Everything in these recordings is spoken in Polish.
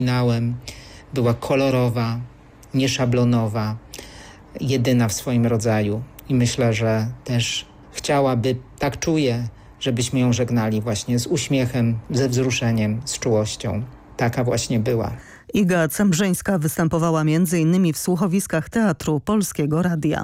Finałem była kolorowa, nieszablonowa, jedyna w swoim rodzaju. I myślę, że też chciałaby, tak czuję, żebyśmy ją żegnali właśnie z uśmiechem, ze wzruszeniem, z czułością. Taka właśnie była. Iga Cembrzyńska występowała m.in. w słuchowiskach Teatru Polskiego Radia.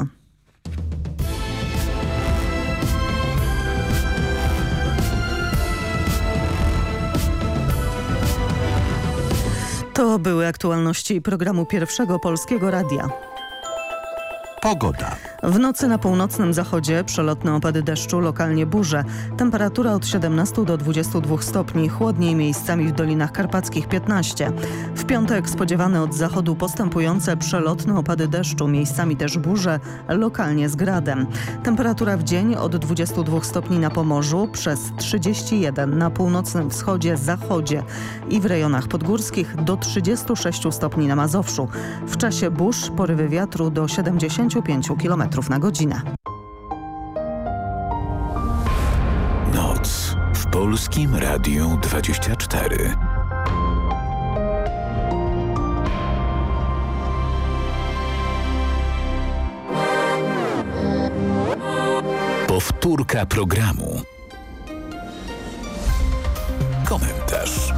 To były aktualności programu Pierwszego Polskiego Radia. Pogoda. W nocy na północnym zachodzie przelotne opady deszczu, lokalnie burze. Temperatura od 17 do 22 stopni, chłodniej miejscami w Dolinach Karpackich 15. W piątek spodziewane od zachodu postępujące przelotne opady deszczu, miejscami też burze, lokalnie z gradem. Temperatura w dzień od 22 stopni na Pomorzu, przez 31 na północnym wschodzie, zachodzie i w rejonach podgórskich do 36 stopni na Mazowszu. W czasie burz porywy wiatru do 75 km na godzinę. Noc w Polskim Radiu 24. Powtórka programu. Komentarz.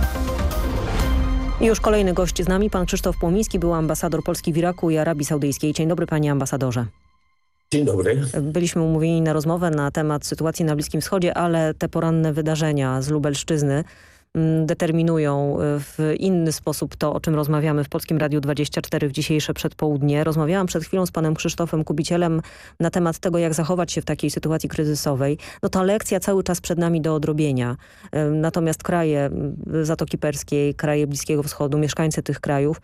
Już kolejny gość z nami, pan Krzysztof Płomiński, był ambasador Polski w Iraku i Arabii Saudyjskiej. Dzień dobry, panie ambasadorze. Dzień dobry. Byliśmy umówieni na rozmowę na temat sytuacji na Bliskim Wschodzie, ale te poranne wydarzenia z Lubelszczyzny determinują w inny sposób to, o czym rozmawiamy w Polskim Radiu 24 w dzisiejsze przedpołudnie. Rozmawiałam przed chwilą z panem Krzysztofem Kubicielem na temat tego, jak zachować się w takiej sytuacji kryzysowej. No ta lekcja cały czas przed nami do odrobienia. Natomiast kraje Zatoki Perskiej, kraje Bliskiego Wschodu, mieszkańcy tych krajów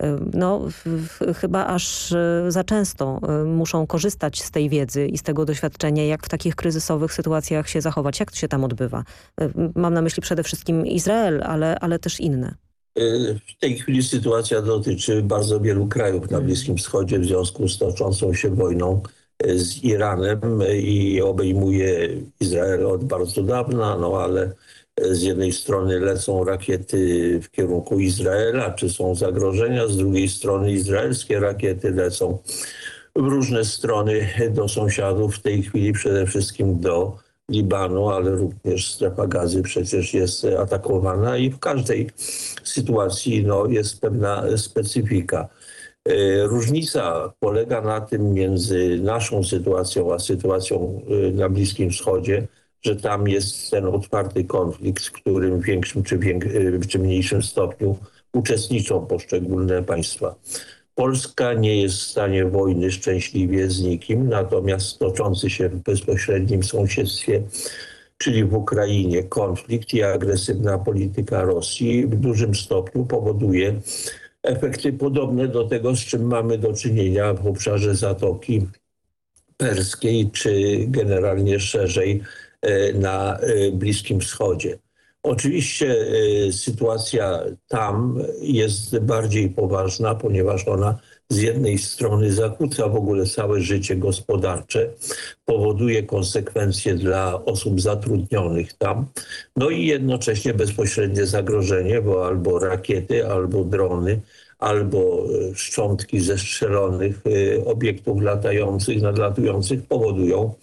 chyba aż za często muszą korzystać z tej wiedzy i z tego doświadczenia, jak w takich kryzysowych sytuacjach się zachować. Jak to się tam odbywa? Mam na myśli przede wszystkim Izrael, ale też inne. W tej chwili sytuacja dotyczy bardzo wielu krajów na Bliskim Wschodzie w związku z toczącą się wojną z Iranem i obejmuje Izrael od bardzo dawna, ale z jednej strony lecą rakiety w kierunku Izraela, czy są zagrożenia, z drugiej strony izraelskie rakiety lecą w różne strony do sąsiadów, w tej chwili przede wszystkim do Libanu, ale również strefa Gazy przecież jest atakowana i w każdej sytuacji jest pewna specyfika. Różnica polega na tym między naszą sytuacją a sytuacją na Bliskim Wschodzie, że tam jest ten otwarty konflikt, w którym w większym czy mniejszym stopniu uczestniczą poszczególne państwa. Polska nie jest w stanie wojny szczęśliwie z nikim, natomiast toczący się w bezpośrednim sąsiedztwie, czyli w Ukrainie, konflikt i agresywna polityka Rosji w dużym stopniu powoduje efekty podobne do tego, z czym mamy do czynienia w obszarze Zatoki Perskiej, czy generalnie szerzej na Bliskim Wschodzie. Oczywiście sytuacja tam jest bardziej poważna, ponieważ ona z jednej strony zakłóca w ogóle całe życie gospodarcze, powoduje konsekwencje dla osób zatrudnionych tam, i jednocześnie bezpośrednie zagrożenie, bo albo rakiety, albo drony, albo szczątki zestrzelonych obiektów latających, nadlatujących powodują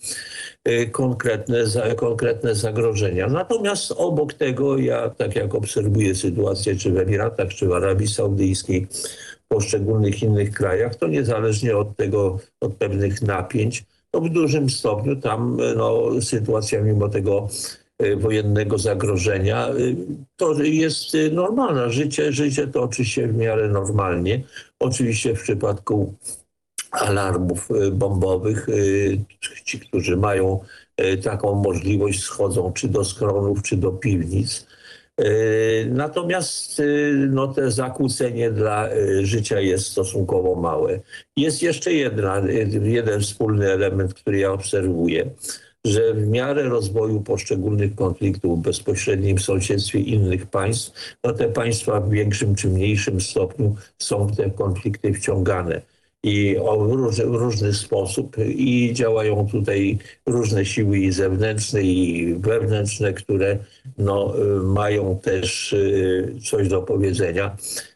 konkretne zagrożenia. Natomiast obok tego ja, tak jak obserwuję sytuację czy w Emiratach, czy w Arabii Saudyjskiej, w poszczególnych innych krajach, to niezależnie od pewnych napięć, w dużym stopniu tam sytuacja mimo tego wojennego zagrożenia to jest normalna. Życie toczy się w miarę normalnie. Oczywiście w przypadku alarmów bombowych ci, którzy mają taką możliwość, schodzą czy do schronów, czy do piwnic. Natomiast te zakłócenie dla życia jest stosunkowo małe. Jest jeszcze jeden wspólny element, który ja obserwuję, że w miarę rozwoju poszczególnych konfliktów w bezpośrednim sąsiedztwie innych państw, te państwa w większym czy mniejszym stopniu są w te konflikty wciągane. I w różny sposób i działają tutaj różne siły i zewnętrzne i wewnętrzne, które mają też coś do powiedzenia.